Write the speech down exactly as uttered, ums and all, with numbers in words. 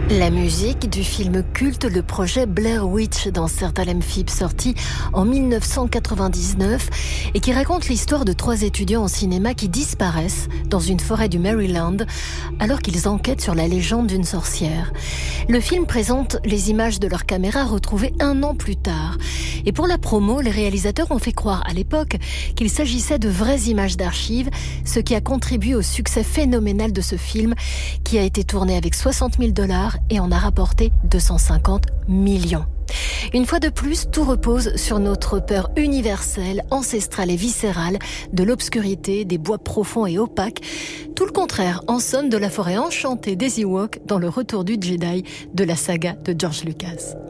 La musique du film culte Le Projet Blair Witch d'Ansert Alemphib, sorti en dix-neuf cent quatre-vingt-dix-neuf et qui raconte l'histoire de trois étudiants en cinéma qui disparaissent dans une forêt du Maryland alors qu'ils enquêtent sur la légende d'une sorcière. Le film présente les images de leur caméra retrouvées un an plus tard. Et pour la promo, les réalisateurs ont fait croire à l'époque qu'il s'agissait de vraies images d'archives, ce qui a contribué au succès phénoménal de ce film qui a été tourné avec soixante mille dollars et en a rapporté deux cent cinquante millions. Une fois de plus, tout repose sur notre peur universelle, ancestrale et viscérale de l'obscurité, des bois profonds et opaques. Tout le contraire, en somme, de la forêt enchantée des Ewoks dans Le Retour du Jedi de la saga de George Lucas.